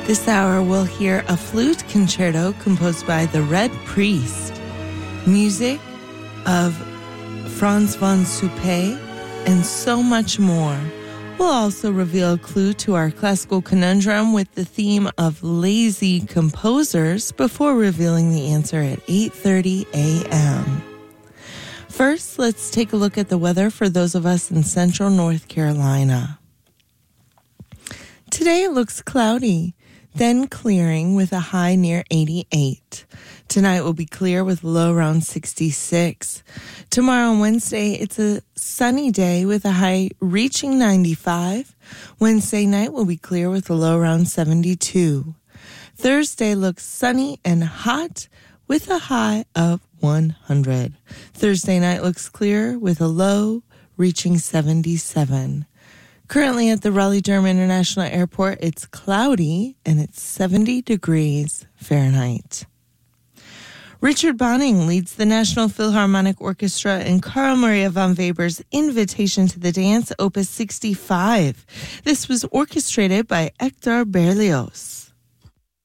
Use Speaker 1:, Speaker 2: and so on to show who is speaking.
Speaker 1: This hour we'll hear a flute concerto composed by the Red Priest, music of Franz von Suppé, and so much more. We'll also reveal a clue to our classical conundrum with the theme of lazy composers before revealing the answer at 8:30 a.m. First, let's take a look at the weather for those of us in central North Carolina. Today it looks cloudy, then clearing with a high near 88. Tonight will be clear with a low around 66. Tomorrow on Wednesday, it's a sunny day with a high reaching 95. Wednesday night will be clear with a low around 72. Thursday looks sunny and hot with a high of 100. Thursday night looks clear with a low reaching 77. Currently at the Raleigh-Durham International Airport, it's cloudy and it's 70 degrees Fahrenheit. Richard Bonning leads the National Philharmonic Orchestra in Carl Maria von Weber's Invitation to the Dance, Opus 65. This was orchestrated by Hector Berlioz.